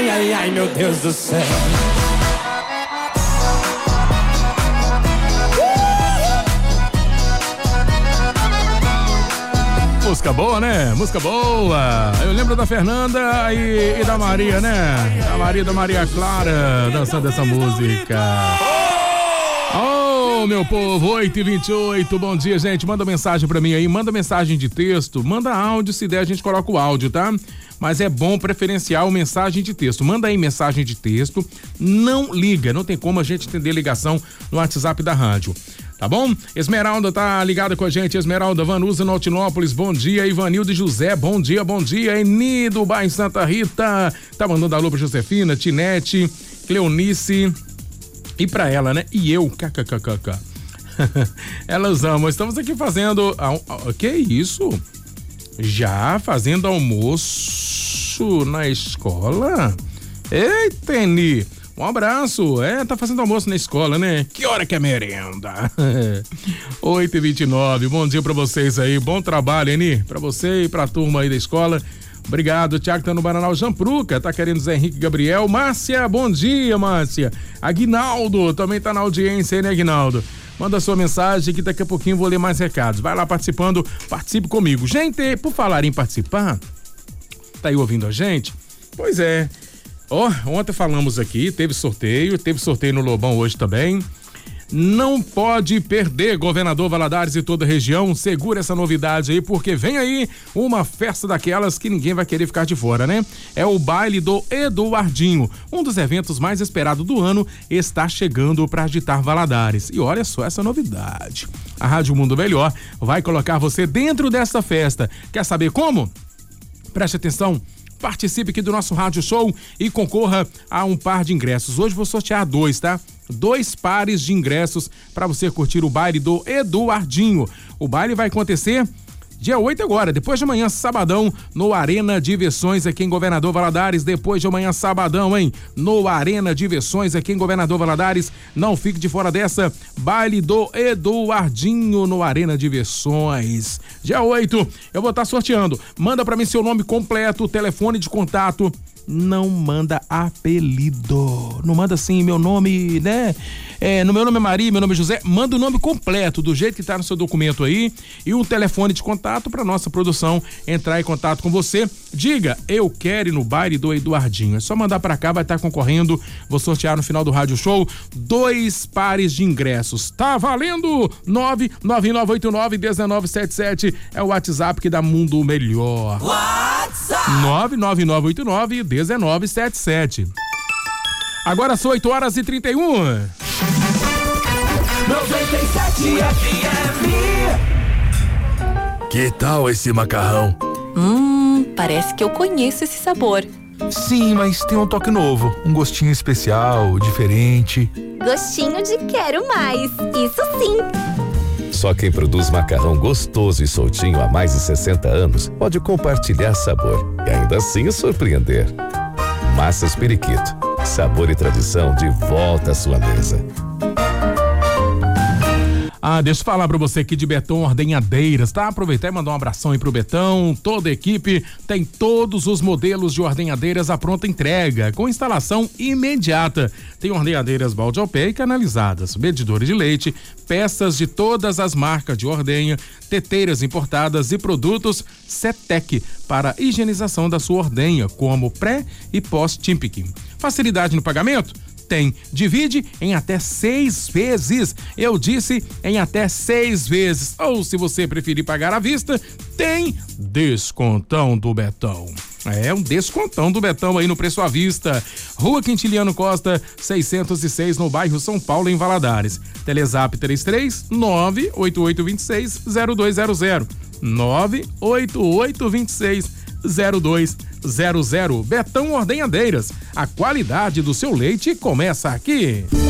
Ai, ai, ai, meu Deus do céu. Música boa, né? Música boa. Eu lembro da Fernanda e da Maria, né? Da Maria e da Maria Clara dançando essa música. Oh, meu povo, 8h28, bom dia, gente. Manda mensagem pra mim aí, manda mensagem de texto, manda áudio, se der a gente coloca o áudio, tá? Mas é bom preferencial mensagem de texto. Manda aí mensagem de texto, não liga, não tem como a gente entender ligação no WhatsApp da rádio. Tá bom? Esmeralda tá ligada com a gente. Esmeralda Vanusa, no Altinópolis. Bom dia. Ivanildo José. Bom dia, bom dia. Eni do bairro Santa Rita. Tá mandando alô pra Josefina, Tinete, Cleonice. E pra ela, né? E eu. KKKKK. Elas amam. Estamos aqui fazendo. Que isso? Já fazendo almoço na escola? Eita, Eni. Um abraço, tá fazendo almoço na escola, né? Que hora que é merenda? 8h29, bom dia pra vocês aí, bom trabalho, Eni, pra você e pra turma aí da escola. Obrigado, o Thiago tá no Bananal, Jampruca, tá querendo Zé Henrique Gabriel. Márcia, bom dia, Márcia. Aguinaldo também tá na audiência aí, né, Aguinaldo? Manda sua mensagem que daqui a pouquinho eu vou ler mais recados. Vai lá participando, participe comigo. Gente, por falar em participar, tá aí ouvindo a gente? Pois é. Ontem falamos aqui, teve sorteio no Lobão hoje também. Não pode perder, governador Valadares e toda a região, segura essa novidade aí, porque vem aí uma festa daquelas que ninguém vai querer ficar de fora, né? É o baile do Eduardinho, um dos eventos mais esperados do ano, está chegando para agitar Valadares. E olha só essa novidade, a Rádio Mundo Melhor vai colocar você dentro dessa festa. Quer saber como? Preste atenção. Participe aqui do nosso rádio show e concorra a um par de ingressos. Hoje vou sortear 2, tá? 2 pares de ingressos para você curtir o baile do Eduardinho. O baile vai acontecer dia 8 agora, depois de amanhã, sabadão, no Arena Diversões aqui em Governador Valadares. Depois de amanhã, sabadão, hein? No Arena Diversões aqui em Governador Valadares. Não fique de fora dessa. Baile do Eduardinho no Arena Diversões. Dia 8, eu vou estar sorteando. Manda pra mim seu nome completo, telefone de contato. Não manda apelido. Não manda assim, meu nome, né? No meu nome é Maria, meu nome é José. Manda o nome completo, do jeito que tá no seu documento aí. E um telefone de contato pra nossa produção entrar em contato com você. Diga, eu quero ir no baile do Eduardinho. É só mandar pra cá, vai estar concorrendo. Vou sortear no final do Rádio Show 2 pares de ingressos. Tá valendo? 99989-1977 é o WhatsApp que dá Mundo Melhor. WhatsApp 99989-1977. Agora são 8h31. 97 FM. Que tal esse macarrão? Parece que eu conheço esse sabor. Sim, mas tem um toque novo, um gostinho especial, diferente. Gostinho de quero mais, isso sim. Só quem produz macarrão gostoso e soltinho há mais de 60 anos pode compartilhar sabor e ainda assim surpreender. Massas Periquito, sabor e tradição de volta à sua mesa. Deixa eu falar pra você aqui de Betão Ordenhadeiras, tá? Aproveitar e mandar um abração aí pro Betão. Toda a equipe tem todos os modelos de ordenhadeiras à pronta entrega, com instalação imediata. Tem ordenhadeiras balde ao pé e canalizadas, medidores de leite, peças de todas as marcas de ordenha, teteiras importadas e produtos Setec para higienização da sua ordenha, como pré e pós-Timpic. Facilidade no pagamento? Tem. Divide em até 6 vezes. Eu disse em até 6 vezes. Ou se você preferir pagar à vista, tem descontão do Betão. Um descontão do Betão aí no preço à vista. Rua Quintiliano Costa, 606, no bairro São Paulo, em Valadares. Telezap 33-98826-0200. 98826-0200. Betão Ordenhadeiras. A qualidade do seu leite começa aqui.